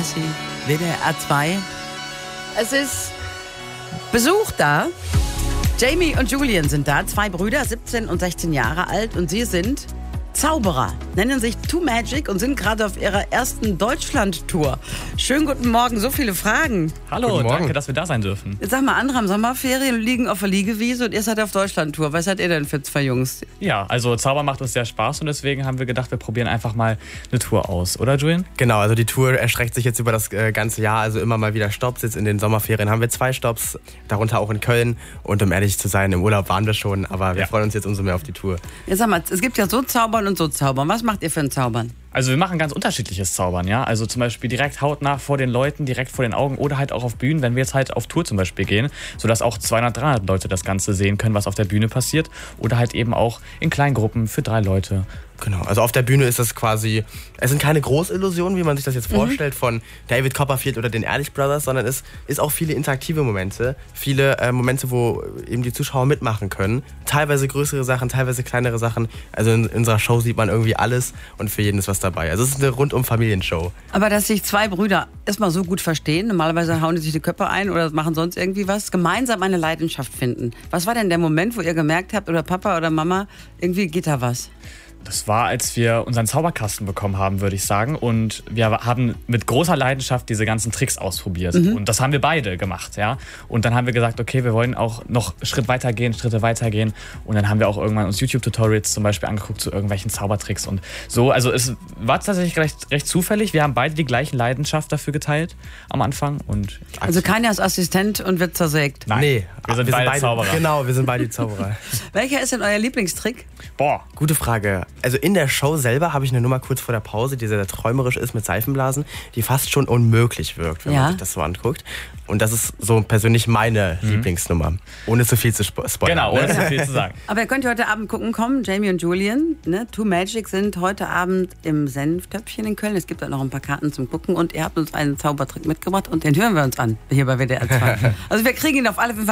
Messi, WDR 2. Es ist Besuch da. Jamie und Julian sind da, 2 Brüder, 17 und 16 Jahre alt, und sie sind Zauberer, nennen sich Two Magic und sind gerade auf ihrer ersten Deutschland-Tour. Schönen guten Morgen, so viele Fragen. Hallo, danke, dass wir da sein dürfen. Jetzt sag mal, andere haben Sommerferien, liegen auf der Liegewiese und ihr seid auf Deutschland-Tour. Was seid ihr denn für 2 Jungs? Ja, also Zauber macht uns sehr Spaß und deswegen haben wir gedacht, wir probieren einfach mal eine Tour aus, oder Julian? Genau, also die Tour erstreckt sich jetzt über das ganze Jahr, also immer mal wieder Stopps. Jetzt in den Sommerferien haben wir 2 Stopps, darunter auch in Köln. Und um ehrlich zu sein, im Urlaub waren wir schon, aber wir freuen uns jetzt umso mehr auf die Tour. Jetzt sag mal, es gibt ja so Zaubern und so Zaubern. Was macht ihr für ein Zaubern? Also wir machen ganz unterschiedliches Zaubern, ja. Also zum Beispiel direkt hautnah vor den Leuten, direkt vor den Augen oder halt auch auf Bühnen, wenn wir jetzt halt auf Tour zum Beispiel gehen, sodass auch 200, 300 Leute das Ganze sehen können, was auf der Bühne passiert. Oder halt eben auch in kleinen Gruppen für 3 Leute. Genau, also auf der Bühne ist es quasi, es sind keine Großillusionen, wie man sich das jetzt vorstellt, von David Copperfield oder den Ehrlich Brothers, sondern es ist auch viele interaktive Momente, viele Momente, wo eben die Zuschauer mitmachen können. Teilweise größere Sachen, teilweise kleinere Sachen. Also in unserer Show sieht man irgendwie alles und für jeden ist was dabei. Also es ist eine Rundum-Familienshow. Aber dass sich 2 Brüder erstmal so gut verstehen, normalerweise hauen die sich die Köpfe ein oder machen sonst irgendwie was, gemeinsam eine Leidenschaft finden. Was war denn der Moment, wo ihr gemerkt habt, oder Papa oder Mama, irgendwie geht da was? Das war, als wir unseren Zauberkasten bekommen haben, würde ich sagen. Und wir haben mit großer Leidenschaft diese ganzen Tricks ausprobiert. Und das haben wir beide gemacht, ja. Und dann haben wir gesagt, okay, wir wollen auch noch Schritte weitergehen. Und dann haben wir auch irgendwann uns YouTube-Tutorials zum Beispiel angeguckt zu irgendwelchen Zaubertricks und so. Also es war tatsächlich recht zufällig. Wir haben beide die gleiche Leidenschaft dafür geteilt am Anfang. Und also keiner ist Assistent und wird zersägt? Nein, Nee, wir sind beide Zauberer. Genau, wir sind beide Zauberer. Welcher ist denn euer Lieblingstrick? Boah. Gute Frage. Also in der Show selber habe ich eine Nummer kurz vor der Pause, die sehr träumerisch ist mit Seifenblasen, die fast schon unmöglich wirkt, wenn man sich das so anguckt. Und das ist so persönlich meine Lieblingsnummer. Ohne zu viel zu spoilern. Genau, ohne zu viel zu sagen. Aber ihr könnt heute Abend gucken kommen, Jamie und Julian. Ne? Two Magic sind heute Abend im Senftöpfchen in Köln. Es gibt auch noch ein paar Karten zum Gucken und ihr habt uns einen Zaubertrick mitgebracht und den hören wir uns an, hier bei WDR 2. Also wir kriegen ihn auf alle Fälle